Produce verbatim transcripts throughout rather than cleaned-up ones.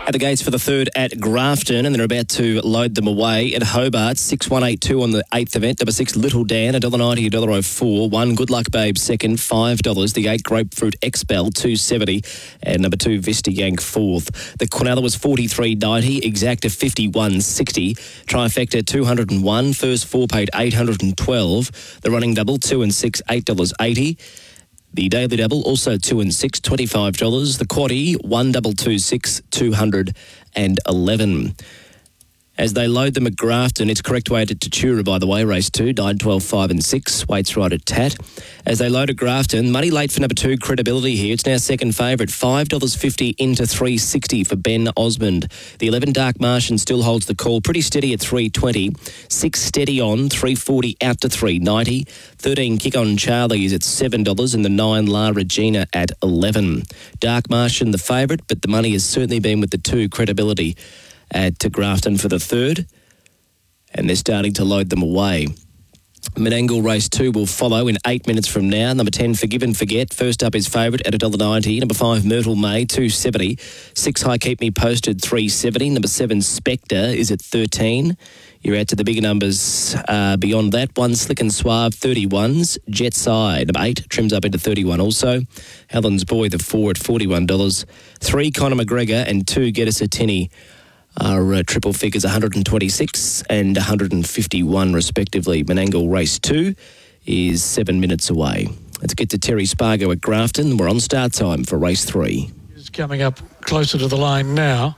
At the gates for the third at Grafton, and they're about to load them away at Hobart. six one eight two on the eighth event. Number six, Little Dan, one dollar ninety, one dollar oh four. One, Good Luck Babe, second, five dollars. The eight, Grapefruit Expel, two seventy. And number two, Vista Yank, fourth. The Quinella was forty-three ninety. Exacta, fifty-one sixty. Trifecta, two hundred one. First four paid eight hundred twelve. The running double, two and six, eight dollars eighty. The daily double, also two and six, twenty-five dollars. The quaddie, one double two six, two hundred eleven. As they load them at Grafton, it's correct way to Tatura, by the way, race two, nine, twelve, five and six, weights right at Tat. As they load at Grafton, money late for number two, Credibility here. It's now second favourite, five dollars fifty into three sixty for Ben Osmond. The eleven, Dark Martian, still holds the call, pretty steady at three twenty. six, Steady On, three forty out to three ninety. thirteen, Kick On Charlie is at seven dollars, and the nine, La Regina at eleven. Dark Martian, the favourite, but the money has certainly been with the two, Credibility, at Grafton for the third, and they're starting to load them away. Menangle race two will follow in eight minutes from now. Number ten, Forgive and Forget. First up is favourite at one dollar ninety. Number five, Myrtle May, two seventy. Six, High Keep Me Posted, three seventy. Number seven, Spectre is at thirteen. You're out to the bigger numbers uh, beyond that. One, Slick and Suave, thirty-ones. Jet Side, number eight, trims up into thirty-one also. Helen's Boy, the four, at forty-one dollars. Three, Conor McGregor, and two, Get Us a Tinny, are uh, triple figures, one hundred twenty-six and one hundred fifty-one respectively. Menangle race two is seven minutes away. Let's get to Terry Spargo at Grafton. We're on start time for race three. It's coming up closer to the line now.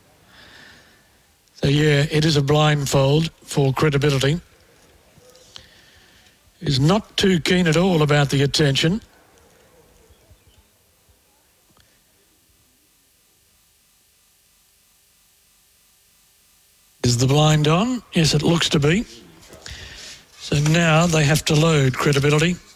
So yeah, it is a blindfold for Credibility. Is not too keen at all about the attention. Is the blind on? Yes, it looks to be. So now they have to load Credibility.